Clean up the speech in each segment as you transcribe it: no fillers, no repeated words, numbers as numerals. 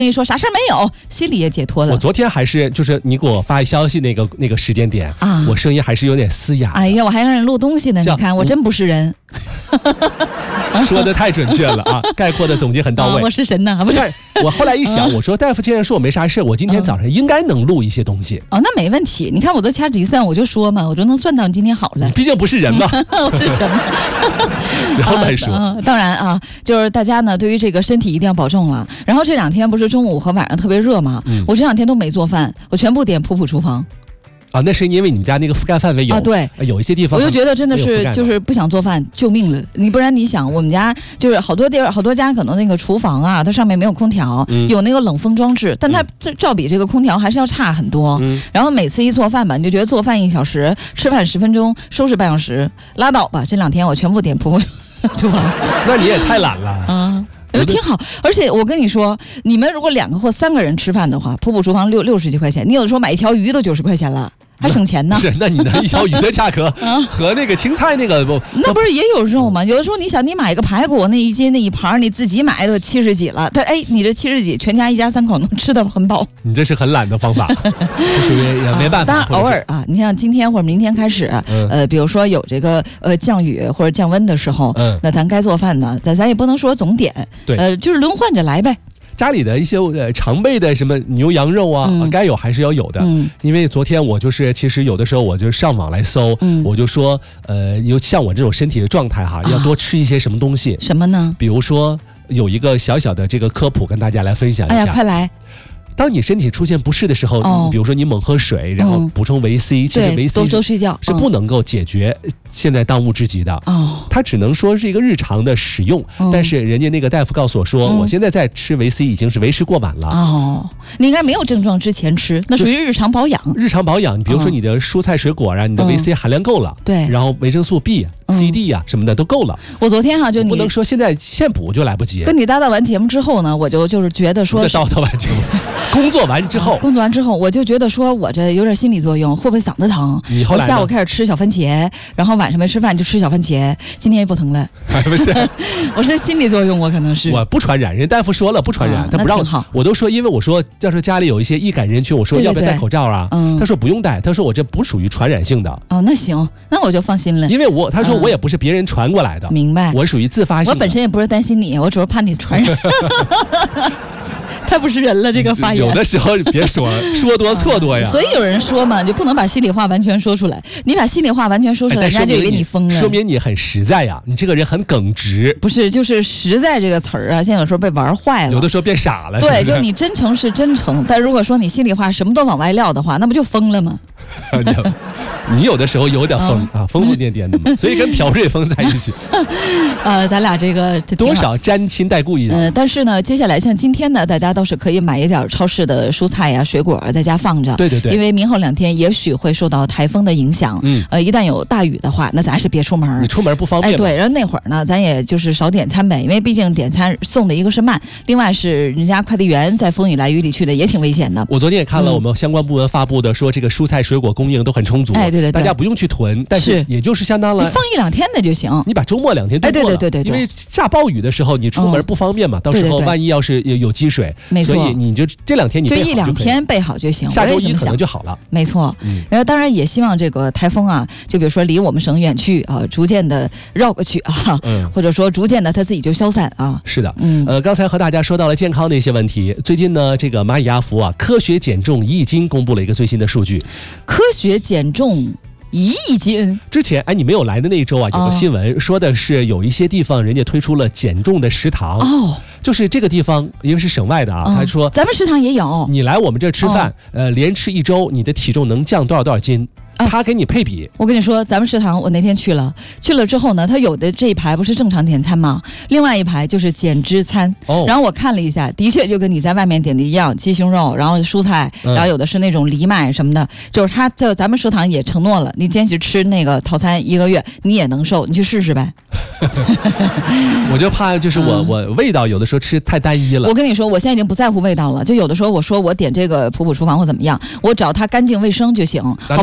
跟你说啥事儿没有，心里也解脱了。 我昨天还是就是你给我发消息那个时间点啊，我声音还是有点嘶哑。 哎呀，我还让人录东西呢，你看我真不是人。 说的太准确了啊，概括的总结很到位。 我是神呐，不是。 我后来一想，我说大夫既然说我没啥事，我今天早上应该能录一些东西。 哦，那没问题。你看我都掐指一算，我就说嘛，我就能算到你今天好了。 你毕竟不是人嘛。 我是神。 不要乱说。 当然啊，就是大家呢，对于这个身体一定要保重了。然后这2天不是中午和晚上特别热嘛，我这2天都没做饭，我全部点普普厨房。 啊，那是因为你们家那个覆盖范围有对， 有一些地方我就觉得真的是就是不想做饭，救命了！你不然你想，我们家就是好多地儿好多家可能那个厨房啊，它上面没有空调，有那个冷风装置，但它照比这个空调还是要差很多。然后每次一做饭吧，你就觉得做饭1小时，吃饭10分钟，收拾半小时，拉倒吧！这2天我全部点普普厨房。 那你也太懒了啊！ 挺好，而且我跟你说，你们如果2个或3个人吃饭的话，普普厨房60几块钱，你有的时候买一条鱼都90块钱了。还省钱呢？ 是，那你的一条鱼的价格和那个青菜那个那不是也有肉吗？有的时候你想，你买个排骨那1斤那一盘，你自己买都70几了，你这70几，全家1家3口能吃得很饱。 你这是很懒的方法，属于也没办法。 当然偶尔啊，你像今天或者明天开始，比如说有这个降雨或者降温的时候，那咱该做饭呢，咱也不能说总点， 对， 就是轮换着来呗。 家里的一些常备的什么牛羊肉啊，该有还是要有的。因为昨天我就是其实有的时候我就上网来搜，我就说像我这种身体的状态哈，要多吃一些什么东西。 什么呢？ 比如说有一个小小的这个科普跟大家来分享一下。 哎呀，快来！ 当你身体出现不适的时候，比如说你猛喝水，然后补充维 C，其实维 C 多睡觉是不能够解决现在当务之急的。它只能说是一个日常的使用，但是人家那个大夫告诉我说，我现在在吃维 C 已经是为时过晚了。 你应该没有症状之前吃，那属于日常保养。 日常保养，比如说你的蔬菜水果啊，你的维 C 含量够了， 对， 然后维生素 B、CD 啊什么的都够了。 我昨天就你不能说现补就来不及。 跟你叨叨完节目之后呢，我就是觉得说叨叨完节目，工作完之后， 我就觉得说我这有点心理作用，会不会嗓子疼？ 你后来我下午开始吃小番茄，然后晚上没吃饭就吃小番茄，今天也不疼了。 不是， 我是心理作用，我可能是我不传染，人大夫说了不传染，他不让我都说，因为我说要是家里有一些易感人群，我说要不要戴口罩啊？他说不用戴，他说我这不属于传染性的。 那行，那我就放心了， 因为他说我也不是别人传过来的， 明白？ 我属于自发性的。 我本身也不是担心你，我只是怕你传染。太不是人了，这个发言有的时候别说多错多呀。 所以有人说嘛，就不能把心里话完全说出来。你把心里话完全说出来，人家就以为你疯了。 说明你很实在呀，你这个人很耿直。 不是，就是实在这个词儿啊，现在有时候被玩坏了， 有的时候变傻了。 对，就你真诚是真诚，但如果说你心里话什么都往外撂的话，那不就疯了吗？ 你有的时候有点疯疯疯癫癫的嘛，所以跟朴瑞峰在一起， 咱俩这个多少沾亲带故意的。 但是呢，接下来像今天呢，大家倒是可以买一点超市的蔬菜呀、水果在家放着。 对， 因为明后2天也许会受到台风的影响。一旦有大雨的话，那咱是别出门。 你出门不方便。 对，然后那会儿呢，咱也就是少点餐呗，因为毕竟点餐送的一个是慢，另外是人家快递员在风雨来雨里去的，也挺危险的。 我昨天也看了我们相关部门发布的，说这个蔬菜水果供应都很充足。 对， 大家不用去囤，但是也就是相当了， 你放1-2天的就行。 你把周末2天度过了。 对， 因为下暴雨的时候你出门不方便嘛，到时候万一要是有积水， 没错， 所以你就这2天你就1-2天备好就行， 下周1可能就好了。 没错，然后当然也希望这个台风啊，就比如说离我们省远去啊，逐渐的绕过去啊，或者说逐渐的它自己就消散啊。 是的，刚才和大家说到了健康的一些问题，最近呢，这个蚂蚁阿福啊，科学减重1亿斤公布了一个最新的数据， 科学减重1亿斤。 之前你没有来的那一周啊，有个新闻说的是有一些地方人家推出了减重的食堂。就是这个地方因为是省外的啊，他说咱们食堂也有， 你来我们这吃饭，连吃1周，你的体重能降多少斤。他给你配比。 我跟你说，咱们食堂我那天去了之后呢，他有的这一排不是正常点餐吗？另外一排就是减脂餐。然后我看了一下，的确就跟你在外面点的一样，鸡胸肉，然后蔬菜，然后有的是那种藜麦什么的。就是他在咱们食堂也承诺了，你坚持吃那个套餐1个月，你也能瘦，你去试试呗。 我就怕就是我味道有的时候吃太单一了。 我跟你说，我现在已经不在乎味道了，就有的时候我说我点这个普普厨房或怎么样，我找它干净卫生就行，好不好吃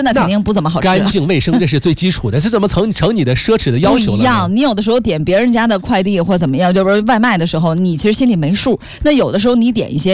那肯定不怎么好吃。 干净卫生这是最基础的，这怎么成你的奢侈的要求了？ 不一样，你有的时候点别人家的快递或怎么样，就是外卖的时候，你其实心里没数。那有的时候你点一些